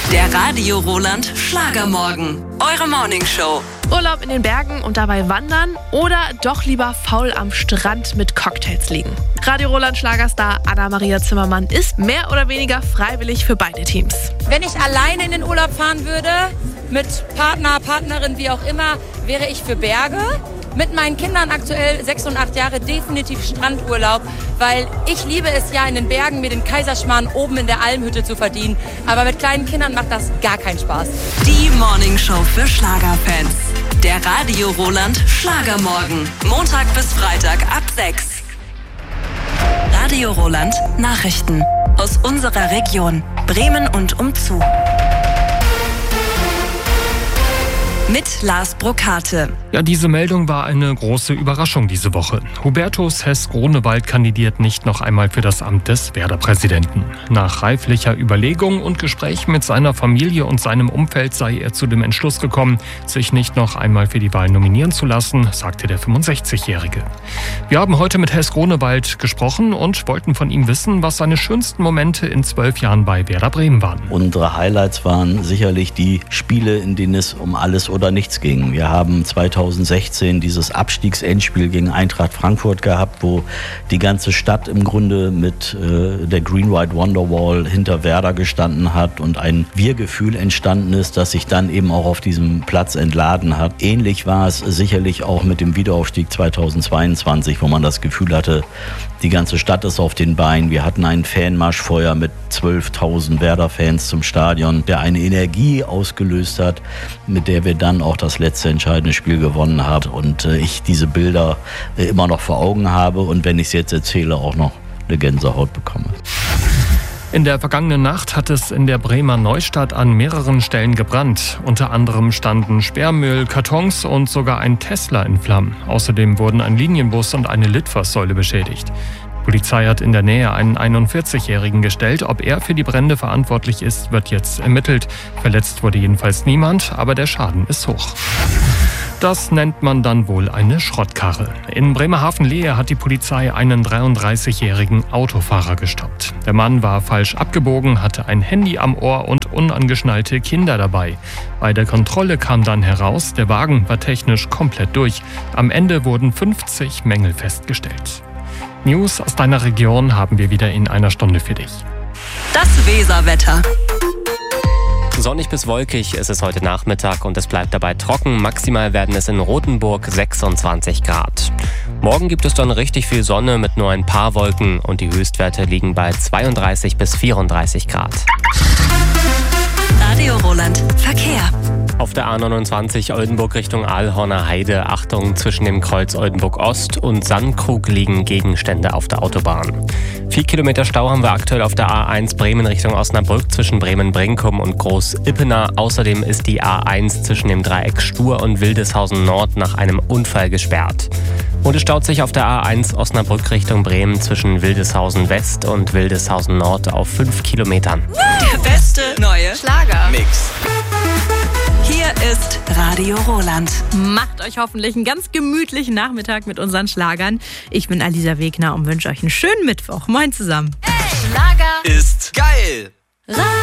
Der Radio Roland Schlagermorgen. Eure Morningshow. Urlaub in den Bergen und dabei wandern oder doch lieber faul am Strand mit Cocktails liegen? Radio Roland Schlagerstar Anna-Maria Zimmermann ist mehr oder weniger freiwillig für beide Teams. Wenn ich alleine in den Urlaub fahren würde, mit Partner, Partnerin, wie auch immer, wäre ich für Berge. Mit meinen Kindern aktuell 6 und 8 Jahre definitiv Strandurlaub, weil ich liebe es ja in den Bergen, mir den Kaiserschmarrn oben in der Almhütte zu verdienen. Aber mit kleinen Kindern macht das gar keinen Spaß. Die Morningshow für Schlagerfans. Der Radio Roland Schlagermorgen. Montag bis Freitag ab 6. Radio Roland Nachrichten. Aus unserer Region. Bremen und umzu. Mit Lars Brokate. Ja, diese Meldung war eine große Überraschung diese Woche. Hubertus Heß-Grunewald kandidiert nicht noch einmal für das Amt des Werder-Präsidenten. Nach reiflicher Überlegung und Gespräch mit seiner Familie und seinem Umfeld sei er zu dem Entschluss gekommen, sich nicht noch einmal für die Wahl nominieren zu lassen, sagte der 65-Jährige. Wir haben heute mit Heß-Grunewald gesprochen und wollten von ihm wissen, was seine schönsten Momente in 12 Jahren bei Werder Bremen waren. Unsere Highlights waren sicherlich die Spiele, in denen es um alles oder nichts ging. Wir haben 2016 dieses Abstiegsendspiel gegen Eintracht Frankfurt gehabt, wo die ganze Stadt im Grunde mit der Green White Wonderwall hinter Werder gestanden hat und ein Wir-Gefühl entstanden ist, das sich dann eben auch auf diesem Platz entladen hat. Ähnlich war es sicherlich auch mit dem Wiederaufstieg 2022, wo man das Gefühl hatte, die ganze Stadt ist auf den Beinen. Wir hatten einen Fanmarschfeuer mit 12.000 Werder-Fans zum Stadion, der eine Energie ausgelöst hat, mit der wir dann auch das letzte entscheidende Spiel gewonnen haben. Und ich diese Bilder immer noch vor Augen habe und wenn ich es jetzt erzähle, auch noch eine Gänsehaut bekomme. In der vergangenen Nacht hat es in der Bremer Neustadt an mehreren Stellen gebrannt. Unter anderem standen Sperrmüll, Kartons und sogar ein Tesla in Flammen. Außerdem wurden ein Linienbus und eine Litfaßsäule beschädigt. Die Polizei hat in der Nähe einen 41-Jährigen gestellt. Ob er für die Brände verantwortlich ist, wird jetzt ermittelt. Verletzt wurde jedenfalls niemand, aber der Schaden ist hoch. Das nennt man dann wohl eine Schrottkarre. In Bremerhaven-Lehe hat die Polizei einen 33-jährigen Autofahrer gestoppt. Der Mann war falsch abgebogen, hatte ein Handy am Ohr und unangeschnallte Kinder dabei. Bei der Kontrolle kam dann heraus, der Wagen war technisch komplett durch. Am Ende wurden 50 Mängel festgestellt. News aus deiner Region haben wir wieder in einer Stunde für dich. Das Weserwetter. Sonnig bis wolkig ist es heute Nachmittag und es bleibt dabei trocken. Maximal werden es in Rothenburg 26 Grad. Morgen gibt es dann richtig viel Sonne mit nur ein paar Wolken und die Höchstwerte liegen bei 32 bis 34 Grad. Radio Roland Verkehr. Auf der A29 Oldenburg Richtung Aalhorner Heide. Achtung, zwischen dem Kreuz Oldenburg Ost und Sandkrug liegen Gegenstände auf der Autobahn. 4 Kilometer Stau haben wir aktuell auf der A1 Bremen Richtung Osnabrück zwischen Bremen-Brinkum und Groß-Ippener. Außerdem ist die A1 zwischen dem Dreieck Stur und Wildeshausen Nord nach einem Unfall gesperrt. Und es staut sich auf der A1 Osnabrück Richtung Bremen zwischen Wildeshausen West und Wildeshausen Nord auf 5 Kilometern. Der beste neue Schlagermix. Hier ist Radio Roland. Macht euch hoffentlich einen ganz gemütlichen Nachmittag mit unseren Schlagern. Ich bin Alisa Wegner und wünsche euch einen schönen Mittwoch. Moin zusammen. Hey, Schlager ist geil.